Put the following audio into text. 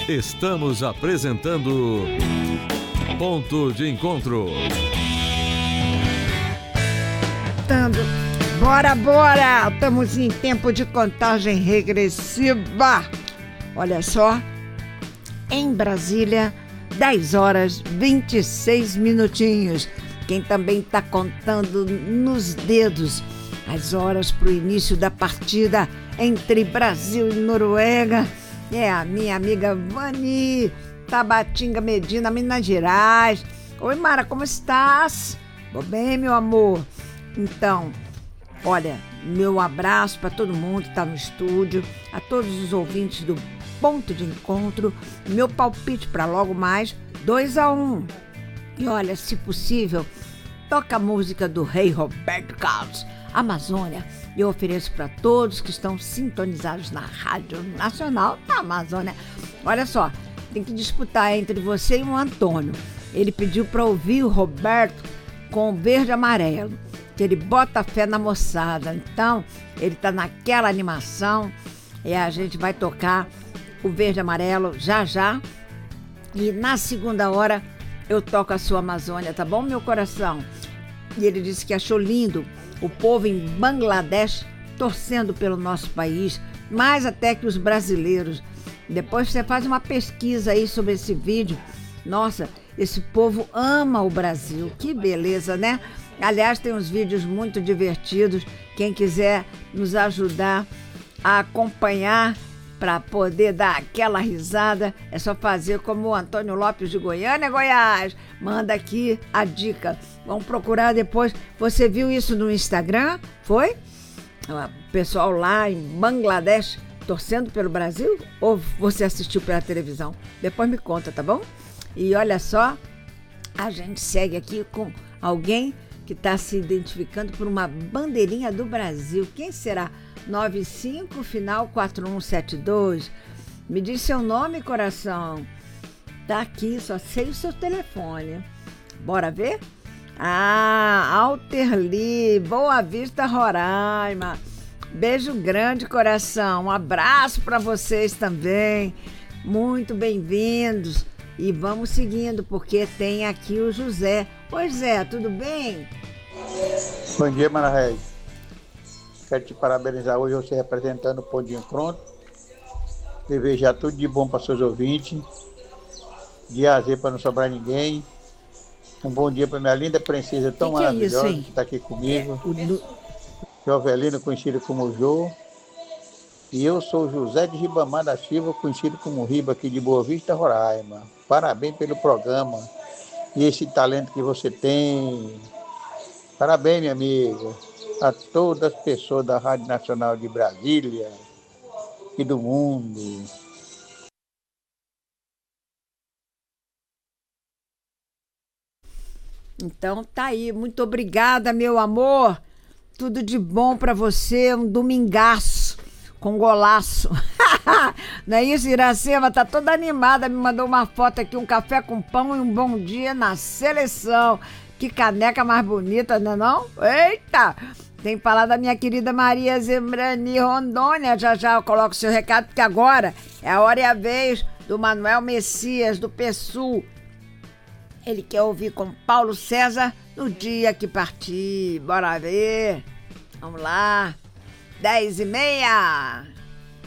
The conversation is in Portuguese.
Estamos apresentando Ponto de Encontro. Bora! Estamos em tempo de contagem regressiva. Olha só, em Brasília, 10 horas 26 minutinhos. Quem também está contando nos dedos as horas para o início da partida entre Brasil e Noruega é a minha amiga Vani Tabatinga Medina, Minas Gerais. Oi, Mara, como estás? Vou bem, meu amor. Então, olha, meu abraço para todo mundo que está no estúdio, a todos os ouvintes do Ponto de Encontro. Meu palpite para logo mais 2-1. E olha, se possível, toca a música do rei Roberto Carlos, Amazônia. Eu ofereço para todos que estão sintonizados na Rádio Nacional da Amazônia. Olha só, tem que disputar entre você e o Antônio. Ele pediu para ouvir o Roberto com o Verde e Amarelo, que ele bota fé na moçada. Então, ele tá naquela animação e a gente vai tocar o Verde e Amarelo já. E na segunda hora eu toco a sua Amazônia, tá bom, meu coração? E ele disse que achou lindo o povo em Bangladesh torcendo pelo nosso país, mais até que os brasileiros. Depois você faz uma pesquisa aí sobre esse vídeo. Nossa, esse povo ama o Brasil, que beleza, né? Aliás, tem uns vídeos muito divertidos. Quem quiser nos ajudar a acompanhar para poder dar aquela risada, é só fazer como o Antônio Lopes de Goiânia, Goiás. Manda aqui a dica. Vamos procurar depois. Você viu isso no Instagram? Foi? O pessoal lá em Bangladesh torcendo pelo Brasil? Ou você assistiu pela televisão? Depois me conta, tá bom? E olha só, a gente segue aqui com alguém que está se identificando por uma bandeirinha do Brasil. Quem será? 95, final 4172. Me diz seu nome, coração. Tá aqui, só sei o seu telefone. Bora ver? Alterli, Boa Vista, Roraima. Beijo grande, coração. Um abraço para vocês também. Muito bem-vindos. E vamos seguindo, porque tem aqui o José. Oi, Zé, tudo bem? Bom dia, Mara Reis. Quero te parabenizar hoje, você representando o Ponto de Encontro. Desejar tudo de bom para seus ouvintes. De A a Z para não sobrar ninguém. Um bom dia para minha linda princesa tão maravilhosa que está aqui comigo. Jovelino, conhecido como Jô. E eu sou José de Ribamar da Silva, conhecido como Riba, aqui de Boa Vista, Roraima. Parabéns pelo programa e esse talento que você tem. Parabéns, minha amiga, a todas as pessoas da Rádio Nacional de Brasília e do mundo. Então tá aí, muito obrigada, meu amor. Tudo de bom pra você, um domingaço com golaço. Não é isso, Iracema? Tá toda animada, me mandou uma foto aqui, um café com pão e um bom dia na seleção. Que caneca mais bonita, não é não? Eita! Tem que falar da minha querida Maria Zembrani Rondônia. Já eu coloco o seu recado, porque agora é a hora e a vez do Manuel Messias, do PSUL. Ele quer ouvir com Paulo César no dia que partir. Bora ver. Vamos lá. 10h30.